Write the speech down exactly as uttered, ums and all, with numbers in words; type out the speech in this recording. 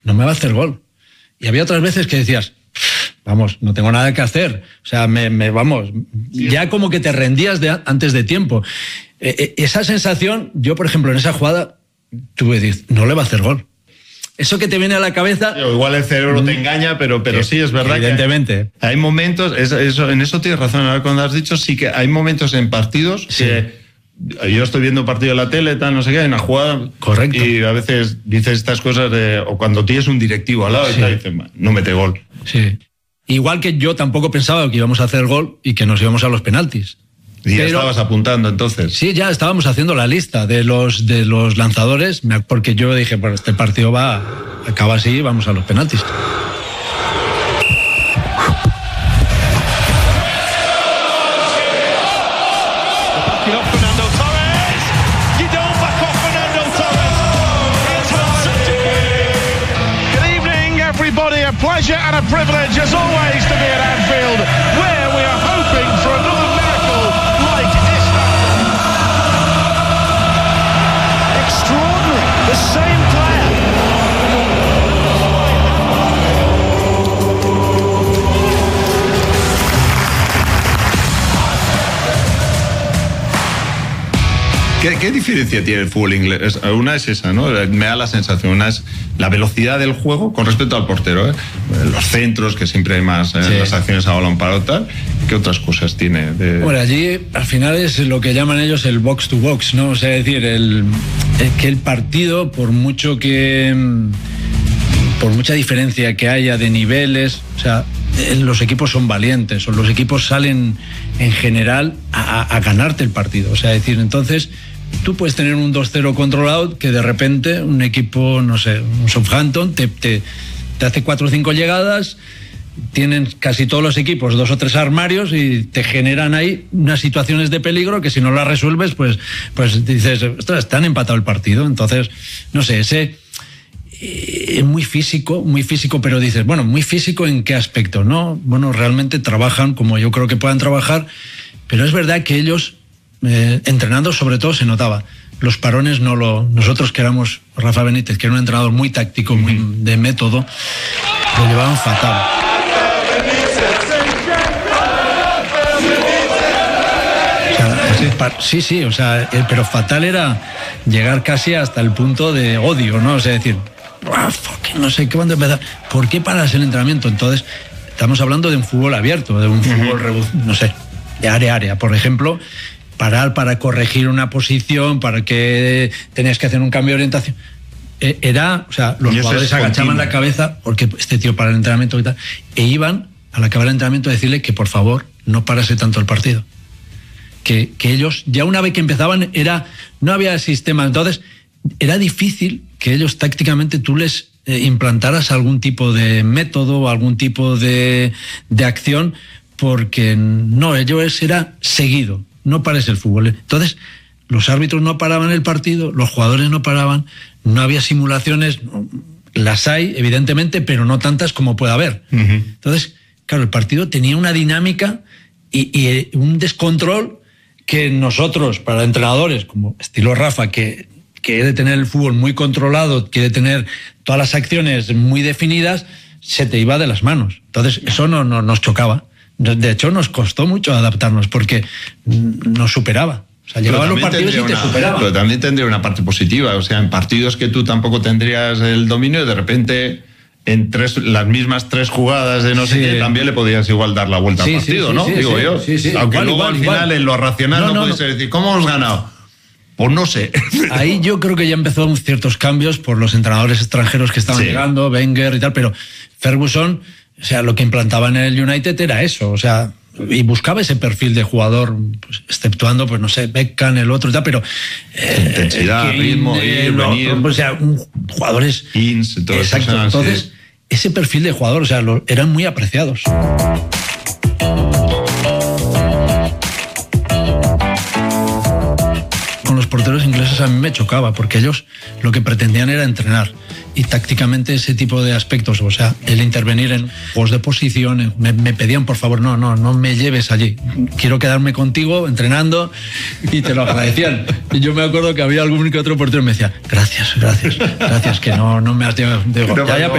no me va a hacer gol. Y había otras veces que decías, vamos, no tengo nada que hacer. O sea, me, me vamos, sí. ya como que te rendías de, antes de tiempo. Eh, eh, esa sensación, yo por ejemplo en esa jugada, tuve, dices, no le va a hacer gol. Eso que te viene a la cabeza... Sí, igual el cerebro te engaña, pero, pero sí, es verdad evidentemente. que hay, hay momentos, eso, eso, en eso tienes razón, ahora cuando has dicho, sí que hay momentos en partidos sí. que... Yo estoy viendo un partido en la tele, tal, no sé qué, hay una jugada. Correcto. Y a veces dices estas cosas de, o cuando tienes un directivo al lado sí. y te dicen, no mete gol. Sí. Igual que yo tampoco pensaba que íbamos a hacer gol y que nos íbamos a los penaltis. Y ya Pero, estabas apuntando entonces. Sí, ya estábamos haciendo la lista de los, de los lanzadores, porque yo dije, bueno, este partido va, acaba así, vamos a los penaltis. Pleasure and a privilege as always to be at Anfield, where we are hoping for another miracle like Istanbul. Extraordinary, the same ¿Qué, ¿Qué diferencia tiene el fútbol inglés? Una es esa, ¿no? Me da la sensación. Una es la velocidad del juego con respecto al portero, ¿eh? Los centros, que siempre hay más, ¿eh? Sí. Las acciones a balón parado, tal. ¿Qué otras cosas tiene? De... Bueno, allí al final es lo que llaman ellos el box to box, ¿no? O sea, es decir, el, el que el partido, por mucho que... por mucha diferencia que haya de niveles, o sea, los equipos son valientes, o los equipos salen en general a, a ganarte el partido. O sea, es decir, entonces... Tú puedes tener un dos cero controlado que de repente un equipo, no sé, un Southampton te, te, te hace cuatro o cinco llegadas, tienen casi todos los equipos dos o tres armarios y te generan ahí unas situaciones de peligro que si no las resuelves, pues, pues dices, ostras, te han empatado el partido. Entonces, no sé, ese es eh, muy físico, muy físico, pero dices, bueno, muy físico ¿en qué aspecto? No, bueno, realmente trabajan como yo creo que puedan trabajar, pero es verdad que ellos... Eh, entrenando sobre todo se notaba los parones no lo nosotros que éramos Rafa Benítez, que era un entrenador muy táctico, muy uh-huh. de método, lo llevaban fatal. O sea, sí, pa, sí, sí, o sea, eh, pero fatal era llegar casi hasta el punto de odio, ¿no? O sea, decir, no sé qué, cuándo empezar, ¿por qué paras el entrenamiento? Entonces, estamos hablando de un fútbol abierto, de un fútbol, uh-huh. no sé, de área a área, por ejemplo. Parar para corregir una posición, para que tenías que hacer un cambio de orientación. Era, o sea, los jugadores agachaban la cabeza porque este tío para el entrenamiento y tal, e iban al acabar el entrenamiento a decirle que por favor no parase tanto el partido. Que, que ellos, ya una vez que empezaban, era no había sistema, entonces era difícil que ellos tácticamente tú les eh, implantaras algún tipo de método o algún tipo de, de acción, porque no, ellos era seguido. No pares el fútbol. Entonces, los árbitros no paraban el partido, los jugadores no paraban, no había simulaciones, las hay, evidentemente, pero no tantas como puede haber. Uh-huh. Entonces, claro, el partido tenía una dinámica y, y un descontrol que nosotros, para entrenadores, como estilo Rafa, que quiere tener el fútbol muy controlado, quiere tener todas las acciones muy definidas, se te iba de las manos. Entonces, eso no, no nos chocaba. De hecho, nos costó mucho adaptarnos porque nos superaba. O sea, llegaban los partidos y te una, superaba. Pero también tendría una parte positiva. O sea, en partidos que tú tampoco tendrías el dominio, de repente en tres, las mismas tres jugadas de no sé sí. qué, también le podías igual dar la vuelta sí, al partido, sí, sí, ¿no? Sí, Digo sí, yo. Sí, sí. Aunque igual, luego igual, al final igual. en lo racional no, no, no puedes no. decir, ¿cómo hemos ganado? Pues no sé. Ahí yo creo que ya empezó ciertos cambios por los entrenadores extranjeros que estaban sí. llegando, Wenger y tal, pero Ferguson, o sea, lo que implantaba en el United era eso, o sea, y buscaba ese perfil de jugador, pues, exceptuando, pues no sé, Beckham, el otro y tal, pero eh, intensidad, Kane, ritmo, eh, ir, no, venir, o sea, un, jugadores Ins, todo exacto, eso, entonces sí. ese perfil de jugador, o sea, lo, eran muy apreciados. Con los porteros ingleses a mí me chocaba, porque ellos lo que pretendían era entrenar. Y tácticamente ese tipo de aspectos, o sea, el intervenir en juegos de posición, me, me pedían por favor, no, no, no me lleves allí, quiero quedarme contigo entrenando, y te lo agradecían. Y yo me acuerdo que había algún que otro portero que me decía, gracias, gracias, gracias, que no, no me has llevado. Digo, ya, ya,